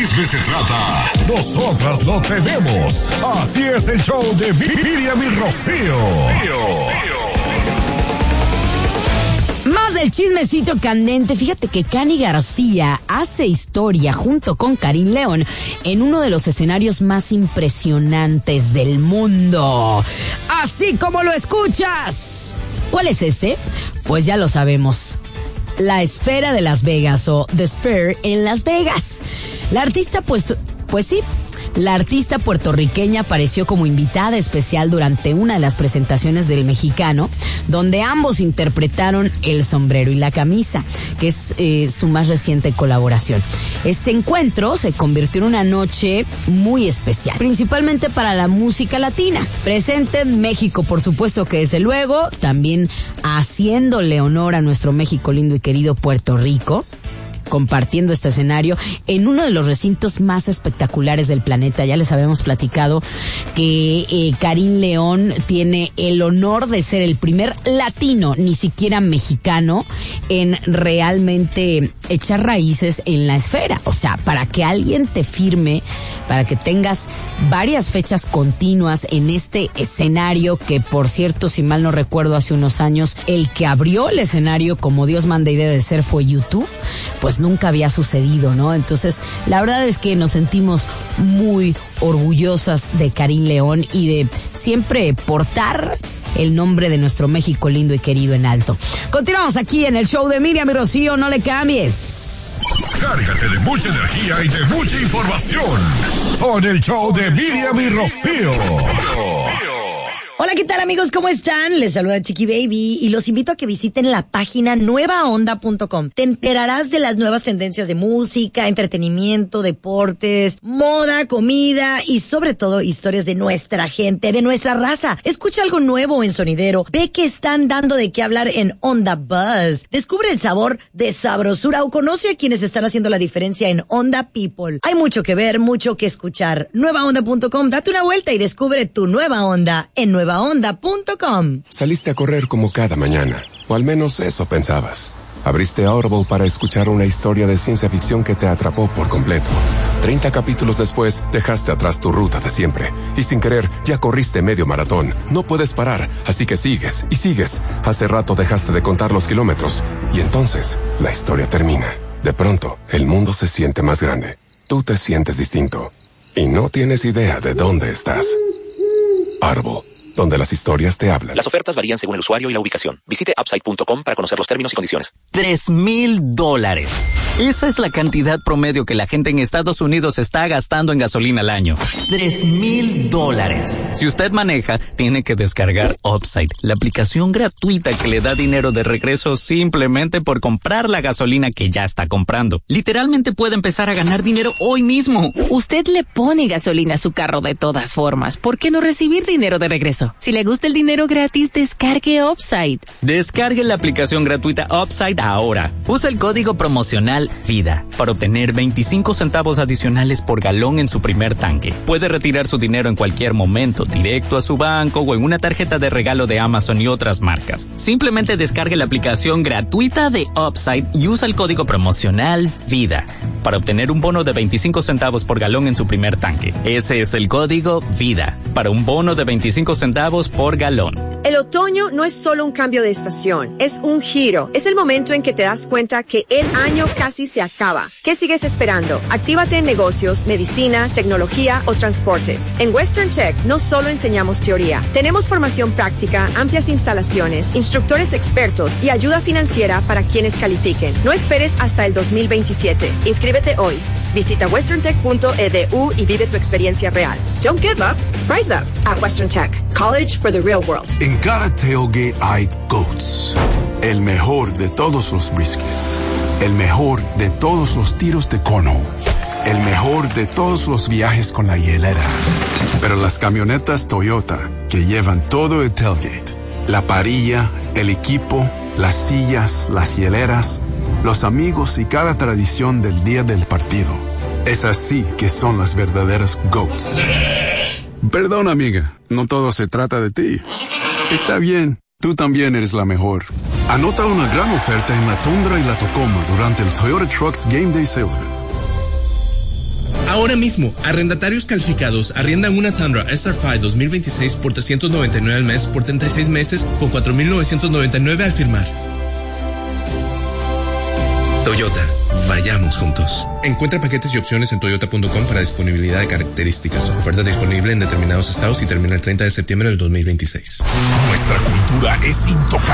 chisme se trata, nosotras lo tenemos. Así es el show de Miriam y Rocío. Más del chismecito candente. Fíjate que Cani García hace historia junto con Karim León en uno de los escenarios más impresionantes del mundo. Así como lo escuchas. ¿Cuál es ese? Pues ya lo sabemos. La Esfera de Las Vegas, o The Sphere en Las Vegas. La artista, pues sí. La artista puertorriqueña apareció como invitada especial durante una de las presentaciones del Mexicano, donde ambos interpretaron El Sombrero y la Camisa, que es su más reciente colaboración. Este encuentro se convirtió en una noche muy especial, principalmente para la música latina. Presente en México, por supuesto que desde luego, también haciéndole honor a nuestro México lindo y querido Puerto Rico, compartiendo este escenario en uno de los recintos más espectaculares del planeta. Ya les habíamos platicado que Karim León tiene el honor de ser el primer latino, ni siquiera mexicano, en realmente echar raíces en la esfera. O sea, para que alguien te firme, para que tengas varias fechas continuas en este escenario, que por cierto, si mal no recuerdo, hace unos años el que abrió el escenario como Dios manda y debe de ser fue YouTube, pues nunca había sucedido, ¿no? Entonces, la verdad es que nos sentimos muy orgullosas de Karim León y de siempre portar el nombre de nuestro México lindo y querido en alto. Continuamos aquí en el show de Miriam y Rocío, no le cambies. Cárgate de mucha energía y de mucha información con el show de Miriam y Rocío. Hola, ¿qué tal, amigos? ¿Cómo están? Les saluda Chiqui Baby y los invito a que visiten la página nuevaonda.com. Te enterarás de las nuevas tendencias de música, entretenimiento, deportes, moda, comida y sobre todo historias de nuestra gente, de nuestra raza. Escucha algo nuevo en Sonidero. Ve que están dando de qué hablar en Onda Buzz. Descubre el sabor de sabrosura o conoce a quienes están haciendo la diferencia en Onda People. Hay mucho que ver, mucho que escuchar. Nuevaonda.com. Date una vuelta y descubre tu nueva onda en nuevaonda.com. Saliste a correr como cada mañana, o al menos eso pensabas. Abriste Audible para escuchar una historia de ciencia ficción que te atrapó por completo. 30 capítulos después, dejaste atrás tu ruta de siempre, y sin querer, ya corriste medio maratón. No puedes parar, así que sigues y sigues. Hace rato dejaste de contar los kilómetros, y entonces, la historia termina. De pronto, el mundo se siente más grande. Tú te sientes distinto, y no tienes idea de dónde estás. Audible, donde las historias te hablan. Las ofertas varían según el usuario y la ubicación. Visite Upside.com para conocer los términos y condiciones. $3,000. Esa es la cantidad promedio que la gente en Estados Unidos está gastando en gasolina al año. $3,000. Si usted maneja, tiene que descargar Upside, la aplicación gratuita que le da dinero de regreso simplemente por comprar la gasolina que ya está comprando. Literalmente puede empezar a ganar dinero hoy mismo. Usted le pone gasolina a su carro de todas formas. ¿Por qué no recibir dinero de regreso? Si le gusta el dinero gratis, descargue Upside. Descargue la aplicación gratuita Upside ahora. Usa el código promocional VIDA para obtener 25 centavos adicionales por galón en su primer tanque. Puede retirar su dinero en cualquier momento, directo a su banco o en una tarjeta de regalo de Amazon y otras marcas. Simplemente descargue la aplicación gratuita de Upside y usa el código promocional VIDA para obtener un bono de 25 centavos por galón en su primer tanque. Ese es el código VIDA para un bono de 25 centavos por galón. El otoño no es solo un cambio de estación, es un giro. Es el momento en que te das cuenta que el año casi se acaba. ¿Qué sigues esperando? Actívate en negocios, medicina, tecnología o transportes. En Western Tech no solo enseñamos teoría. Tenemos formación práctica, amplias instalaciones, instructores expertos y ayuda financiera para quienes califiquen. No esperes hasta el 2027. Inscríbete hoy. Visita westerntech.edu y vive tu experiencia real. Don't give up. Rise up at Western Tech. College for the real world. En cada tailgate hay GOATS. El mejor de todos los briskets. El mejor de todos los tiros de cornhole. El mejor de todos los viajes con la hielera. Pero las camionetas Toyota que llevan todo el tailgate, la parrilla, el equipo, las sillas, las hieleras, los amigos y cada tradición del día del partido. Esas sí que son las verdaderas GOATs. Perdón, amiga, no todo se trata de ti. Está bien, tú también eres la mejor. Anota una gran oferta en la Tundra y la Tacoma durante el Toyota Trucks Game Day Sales Event. Ahora mismo, arrendatarios calificados arriendan una Tundra SR5 2026 por $399 al mes por 36 meses con $4,999 al firmar. Toyota, vayamos juntos. Encuentra paquetes y opciones en toyota.com para disponibilidad de características. Oferta disponible en determinados estados y termina el 30 de septiembre del 2026. Nuestra cultura es intocable.